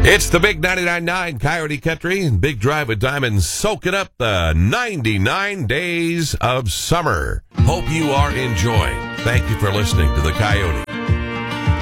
It's the Big 99.9 Coyote Country and Big Drive with Diamond soaking up the 99 days of summer. Hope you are enjoying. Thank you for listening to the Coyote